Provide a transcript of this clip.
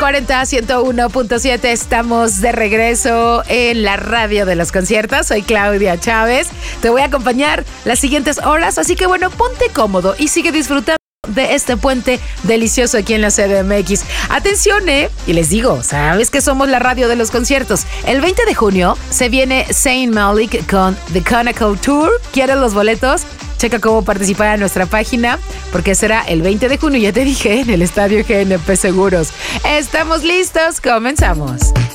40 101.7. Estamos de regreso en la radio de los conciertos. Soy Claudia Chávez. Te voy a acompañar las siguientes horas, así que bueno, ponte cómodo y sigue disfrutando de este puente delicioso aquí en la CDMX. Atención, y les digo, ¿sabes que somos la radio de los conciertos? El 20 de junio se viene Zayn Malik con The Chronicle Tour. ¿Quieres los boletos? Checa cómo participar en nuestra página, porque será el 20 de junio, ya te dije, en el Estadio GNP Seguros. Estamos listos, comenzamos.